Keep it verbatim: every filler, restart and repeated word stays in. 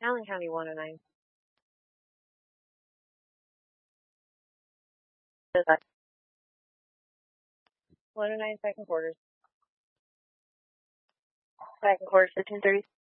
Allen County one oh nine. one oh nine second quarters. Second quarters, fifteen thirty.